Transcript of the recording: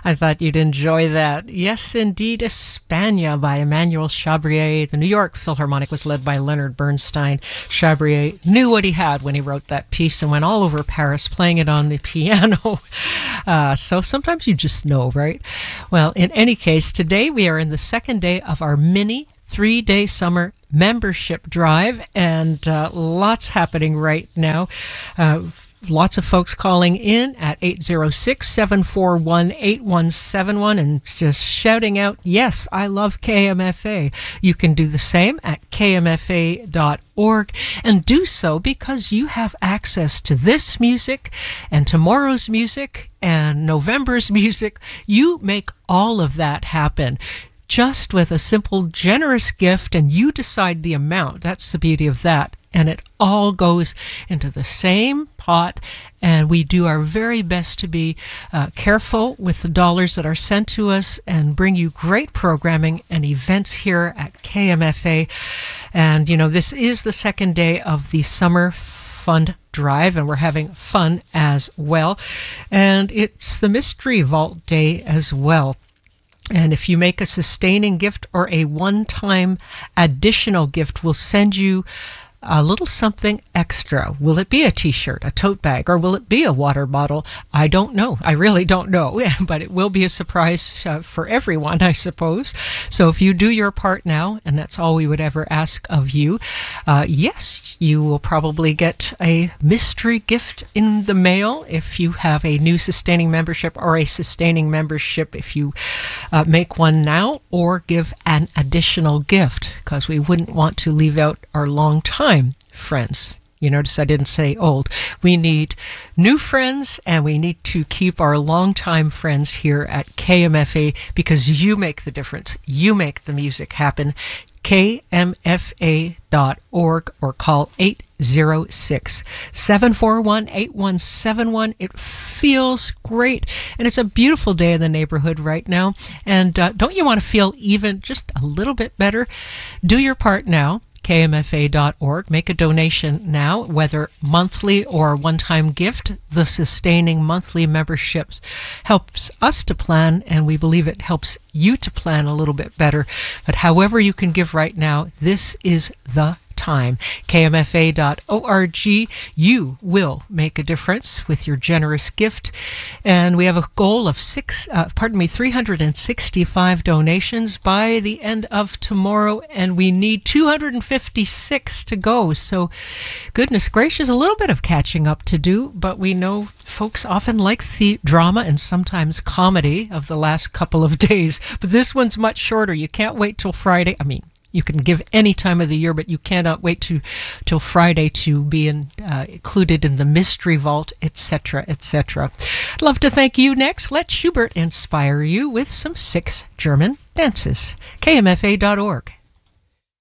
I thought you'd enjoy that. Yes, indeed, España by Emmanuel Chabrier. The New York Philharmonic was led by Leonard Bernstein. Chabrier knew what he had when he wrote that piece and went all over Paris playing it on the piano. So sometimes you just know, right? Well, in any case, today we are in the second day of our mini 3-day summer membership drive, and lots happening right now. Lots of folks calling in at 806-741-8171 and just shouting out, yes, I love KMFA. You can do the same at kmfa.org and do so because you have access to this music and tomorrow's music and November's music. You make all of that happen just with a simple, generous gift, and you decide the amount. That's the beauty of that. And it all goes into the same pot, and we do our very best to be careful with the dollars that are sent to us and bring you great programming and events here at KMFA. And, you know, this is the second day of the Summer Fund Drive, and we're having fun as well. And it's the Mystery Vault Day as well. And if you make a sustaining gift or a one-time additional gift, we'll send you a little something extra. Will it be a t-shirt, a tote bag, or will it be a water bottle? I don't know. I really don't know, but it will be a surprise for everyone, I suppose. So if you do your part now, and that's all we would ever ask of you, yes, you will probably get a mystery gift in the mail if you have a new sustaining membership, or a sustaining membership if you make one now, or give an additional gift, because we wouldn't want to leave out our long time friends. You notice I didn't say old. We need new friends, and we need to keep our longtime friends here at KMFA, because you make the difference. You make the music happen. KMFA.org, or call 806-741-8171. It feels great, and it's a beautiful day in the neighborhood right now. And don't you want to feel even just a little bit better? Do your part now. KMFA.org. Make a donation now, whether monthly or a one-time gift. The sustaining monthly membership helps us to plan, and we believe it helps you to plan a little bit better. But however you can give right now, this is the time. KMFA.org. You will make a difference with your generous gift. And we have a goal of 365 donations by the end of tomorrow, and we need 256 to go. So goodness gracious, a little bit of catching up to do, but we know folks often like the drama and sometimes comedy of the last couple of days. But this one's much shorter. You can't wait till Friday. I mean, you can give any time of the year, but you cannot wait till Friday to be included in the Mystery Vault, etc., etc. I'd love to thank you next. Let Schubert inspire you with some 6 German dances. KMFA.org.